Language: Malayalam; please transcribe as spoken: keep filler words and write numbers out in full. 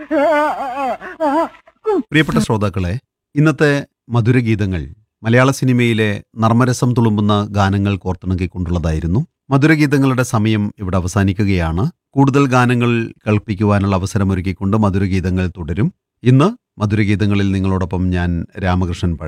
പ്രിയപ്പെട്ട ശ്രോതാക്കളെ, ഇന്നത്തെ മധുരഗീതങ്ങൾ മലയാള സിനിമയിലെ നർമ്മരസം തുളുമ്പുന്ന ഗാനങ്ങൾ കോർത്തിണക്കിക്കൊണ്ടുള്ളതായിരുന്നു. മധുരഗീതങ്ങളുടെ സമയം ഇവിടെ അവസാനിക്കുകയാണ്. കൂടുതൽ ഗാനങ്ങൾ കേൾപ്പിക്കുവാനുള്ള അവസരമൊരുക്കിക്കൊണ്ട് മധുരഗീതങ്ങൾ തുടരും. ഇന്ന് മധുരഗീതങ്ങളിൽ നിങ്ങളോടൊപ്പം ഞാൻ രാമകൃഷ്ണൻ പഴ